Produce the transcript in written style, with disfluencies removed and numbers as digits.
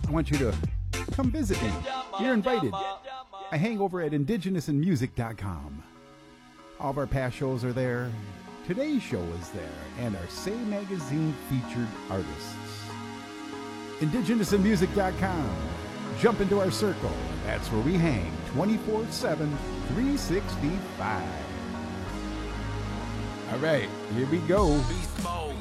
I want you to come visit me. You're invited. I hang over at indigenousinmusic.com. All of our past shows are there. Today's show is there, and our Say Magazine featured artists. indigenousinmusic.com. Jump into our circle. That's where we hang 24/7, 365. All right, here we go.